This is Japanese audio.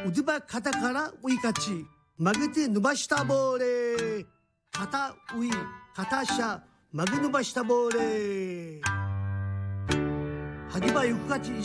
腕ば肩から追い勝ち曲げて伸ばしたボーレ肩追い肩下曲げ伸ばしたボーレはぎばゆく勝ち